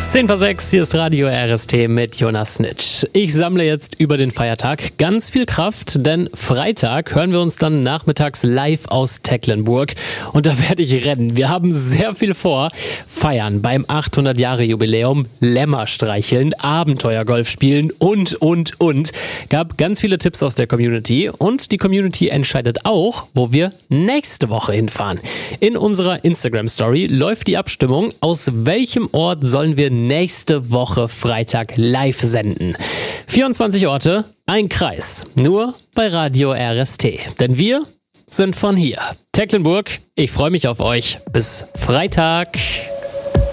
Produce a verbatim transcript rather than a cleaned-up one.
zehn vor sechs, hier ist Radio R S T mit Jonas Snitch. Ich sammle jetzt über den Feiertag ganz viel Kraft, denn Freitag hören wir uns dann nachmittags live aus Tecklenburg und da werde ich rennen. Wir haben sehr viel vor. Feiern beim achthundert-Jahre-Jubiläum, Lämmer streicheln, Abenteuergolf spielen und, und, und. Gab ganz viele Tipps aus der Community und die Community entscheidet auch, wo wir nächste Woche hinfahren. In unserer Instagram-Story läuft die Abstimmung, aus welchem Ort sollen wir nächste Woche Freitag live senden. vierundzwanzig Orte, ein Kreis. Nur bei Radio R S T. Denn wir sind von hier. Tecklenburg, ich freue mich auf euch. Bis Freitag.